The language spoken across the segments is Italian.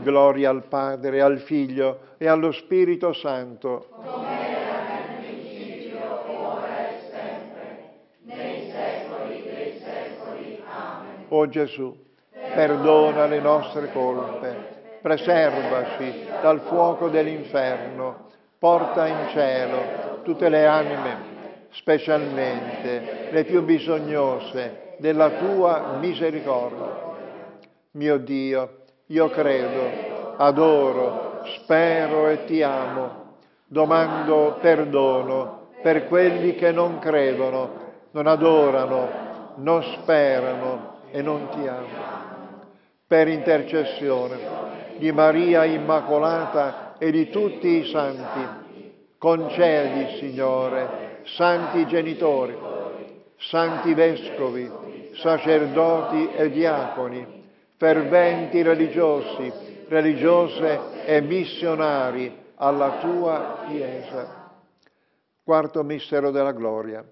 Gloria al Padre, al Figlio e allo Spirito Santo. Come era nel principio, ora e sempre, nei secoli dei secoli. Amen. O Gesù, perdona le nostre colpe, preservaci dal fuoco dell'inferno, porta in cielo tutte le anime, specialmente le più bisognose della tua misericordia. Mio Dio, io credo, adoro, spero e ti amo. Domando perdono per quelli che non credono, non adorano, non sperano e non ti amano. Per intercessione di Maria Immacolata e di tutti i santi, concedi, Signore, santi genitori, santi vescovi, sacerdoti e diaconi, ferventi religiosi, religiose e missionari alla tua Chiesa. Quarto mistero della gloria.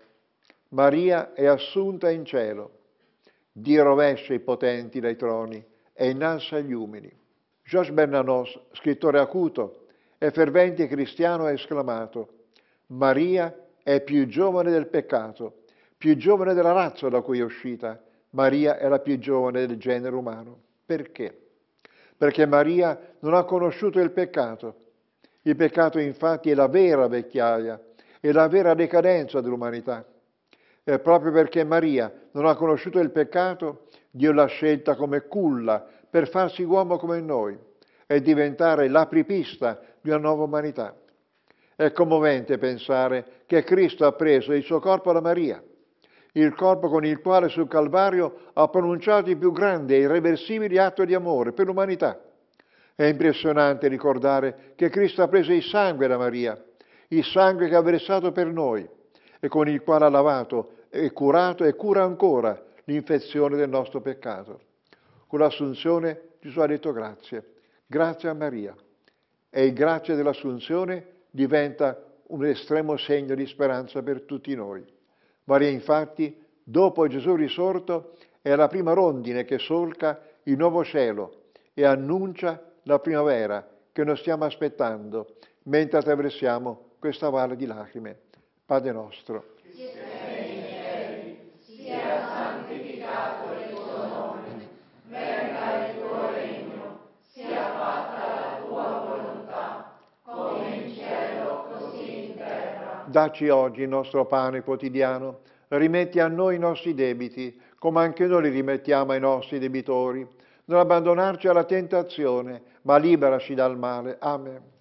Maria è assunta in cielo. Dio rovescia i potenti dai troni e innalza gli umili. Georges Bernanos, scrittore acuto e fervente cristiano, ha esclamato: Maria è più giovane del peccato, più giovane della razza da cui è uscita. Maria è la più giovane del genere umano. Perché? Perché Maria non ha conosciuto il peccato. Il peccato infatti è la vera vecchiaia, è la vera decadenza dell'umanità. E proprio perché Maria non ha conosciuto il peccato, Dio l'ha scelta come culla per farsi uomo come noi e diventare l'apripista di una nuova umanità. È commovente pensare che Cristo ha preso il suo corpo da Maria, il corpo con il quale sul Calvario ha pronunciato il più grande e irreversibile atto di amore per l'umanità. È impressionante ricordare che Cristo ha preso il sangue da Maria, il sangue che ha versato per noi e con il quale ha lavato e curato e cura ancora l'infezione del nostro peccato. Con l'Assunzione Gesù ha detto grazie, grazie a Maria. E il grazie dell'Assunzione diventa un estremo segno di speranza per tutti noi. Maria, infatti, dopo Gesù risorto, è la prima rondine che solca il nuovo cielo e annuncia la primavera che noi stiamo aspettando mentre attraversiamo questa valle di lacrime. Padre nostro, Che sei nei cieli, sia santificato il tuo nome, venga il tuo regno, sia fatta la tua volontà, come in cielo così in terra. dacci oggi il nostro pane quotidiano, rimetti a noi i nostri debiti, come anche noi li rimettiamo ai nostri debitori. Non abbandonarci alla tentazione, ma liberaci dal male. Amen.